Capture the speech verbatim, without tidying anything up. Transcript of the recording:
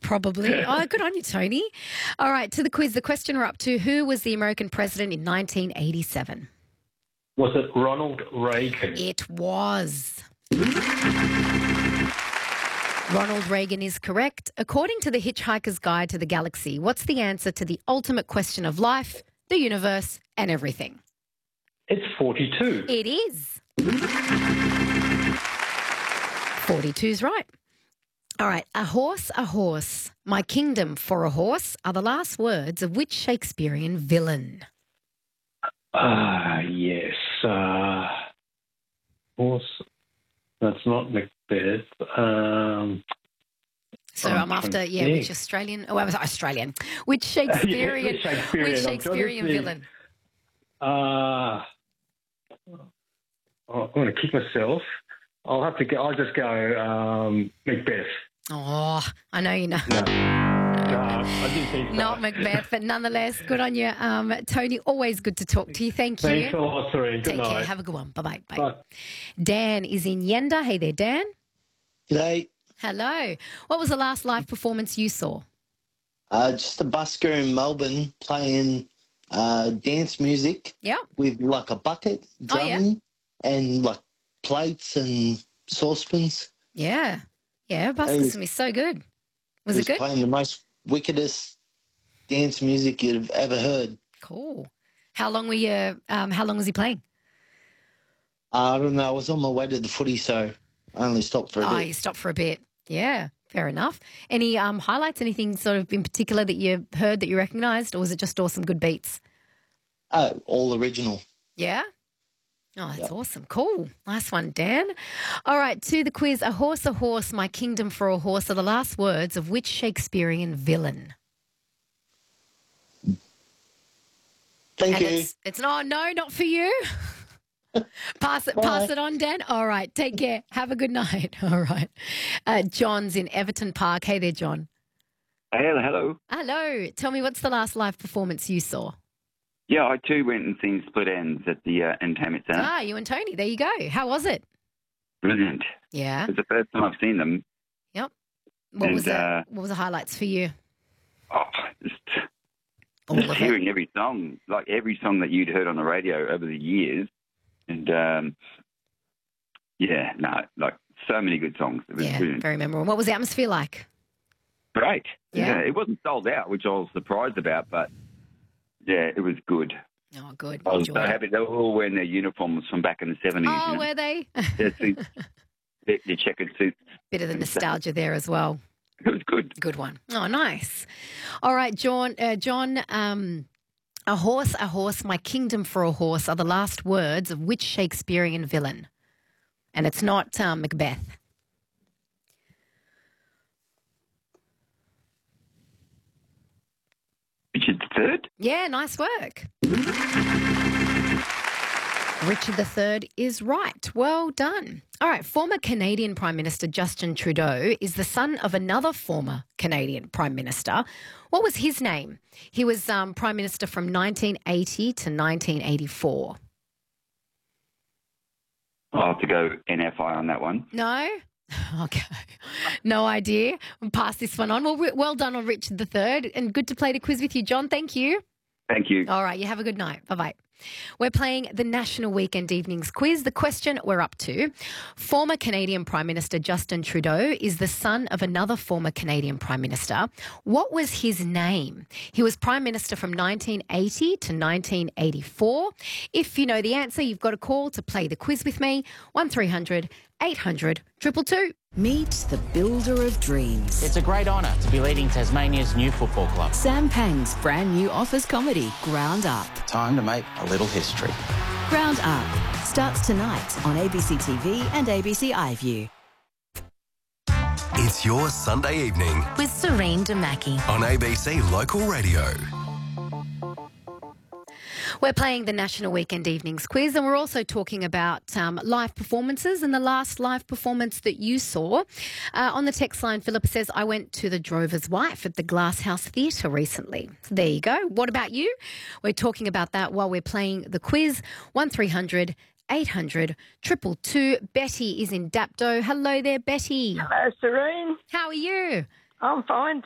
probably. Oh, good on you, Tony. All right, to the quiz. The question we're up to, who was the American president in nineteen eighty-seven? Was it Ronald Reagan? It was. Ronald Reagan is correct. According to the Hitchhiker's Guide to the Galaxy, what's the answer to the ultimate question of life, the universe, and everything? It's forty-two. It is. forty-two's right. All right. A horse, a horse, my kingdom for a horse are the last words of which Shakespearean villain? Ah, yes. Uh, horse. That's not Macbeth. Um, So I'm I'm after, trying to yeah, think. which Australian, oh, I was Australian, which Shakespearean, Yeah, which Shakespearean, which I'm trying to Shakespearean think. villain? Uh, I'm going to kick myself. I'll have to go. I'll just go um, Macbeth. Oh, I know you know. No. No, I didn't think so. Not Macbeth, but nonetheless, good on you. Um, Tony, always good to talk to you. Thank you. Thanks a lot, Serene. Good Take night. care. Have a good one. Bye-bye. Bye. Bye. Dan is in Yenda. Hey there, Dan. G'day. Hello. What was the last live performance you saw? Uh, just a busker in Melbourne playing uh, dance music Yeah. with like a bucket Oh, yeah? drumming and like plates and saucepans. Yeah. Yeah. Buskers Hey. can be so good. Was He it good? playing the most wickedest dance music you've ever heard. Cool. How long were you, um, how long was he playing? Uh, I don't know. I was on my way to the footy, so I only stopped for a Oh, bit. you stopped for a bit. Yeah. Fair enough. Any um, highlights, anything sort of in particular that you heard that you recognised, or was it just awesome good beats? Uh, all original. Yeah? Oh, that's Yep. awesome. Cool. Nice one, Dan. All right, to the quiz. A horse, a horse, my kingdom for a horse are the last words of which Shakespearean villain? Thank and you. It's, it's not, no, not for you. pass it, pass it on, Dan. All right, take care. Have a good night. All right. Uh, John's in Everton Park. Hey there, John. Hello, hello. Hello. Tell me, what's the last live performance you saw? Yeah, I too went and seen Split Ends at the uh, Entertainment Centre. Ah, you and Tony. There you go. How was it? Brilliant. Yeah. It's the first time I've seen them. Yep. What And, was it? uh, What was the highlights for you? Oh, just, All just of it. hearing every song, like every song that you'd heard on the radio over the years. And, um, yeah, no, like so many good songs. It was Yeah, brilliant. very memorable. What was the atmosphere like? Great. Yeah. It wasn't sold out, which I was surprised about, but, yeah, it was good. Oh, good. I was so Enjoyed it. happy. They were all wearing their uniforms from back in the seventies. Oh, you know? were they? Their suits, their, their checkered suits. Bit of the nostalgia there as well. It was good. Good one. Oh, nice. All right, John. Uh, John. Um, a horse, a horse, my kingdom for a horse are the last words of which Shakespearean villain? And it's not um, Macbeth. Richard the Third? Yeah, nice work. Richard the Third is right. Well done. All right, former Canadian Prime Minister Justin Trudeau is the son of another former Canadian Prime Minister. What was his name? He was um, Prime Minister from nineteen eighty to nineteen eighty-four. I'll have to go N F I on that one. No? Okay. No idea. We'll pass this one on. Well, w- well done on Richard the Third, and good to play the quiz with you, John. Thank you. Thank you. All right, you have a good night. Bye-bye. We're playing the National Weekend Evenings Quiz. The question we're up to, former Canadian Prime Minister Justin Trudeau is the son of another former Canadian Prime Minister. What was his name? He was Prime Minister from nineteen eighty to nineteen eighty-four. If you know the answer, you've got a call to play the quiz with me, one three hundred eight hundred two two two. Meet the builder of dreams. It's a great honour to be leading Tasmania's new football club. Sam Pang's brand new office comedy, Ground Up. Time to make a little history. Ground Up starts tonight on A B C T V and A B C iView. It's your Sunday evening with Serene Demaki. on A B C Local Radio. We're playing the National Weekend Evenings Quiz, and we're also talking about um, live performances and the last live performance that you saw. Uh, on the text line, Philippa says, I went to The Drover's Wife at the Glasshouse Theatre recently. So there you go. What about you? We're talking about that while we're playing the quiz. one three hundred eight hundred two two two. Betty is in Dapto. Hello there, Betty. Hello, Serene. How are you? I'm fine,